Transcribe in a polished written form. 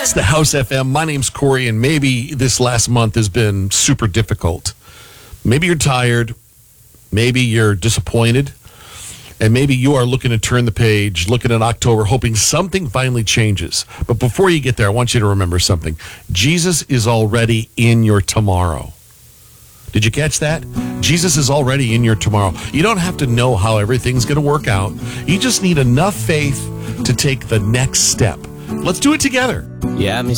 It's the House FM. My name's Corey, and maybe this last month has been super difficult. Maybe you're tired. Maybe you're disappointed. And maybe you are looking to turn the page, looking at October, hoping something finally changes. But before you get there, I want you to remember something. Jesus is already in your tomorrow. Did you catch that? Jesus is already in your tomorrow. You don't have to know how everything's going to work out. You just need enough faith to take the next step. Let's do it together. Yeah, me